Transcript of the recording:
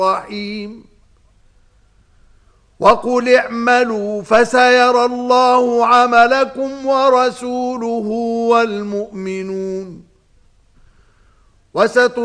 الرحيم وقل اعملوا فسيرى الله عملكم ورسوله والمؤمنون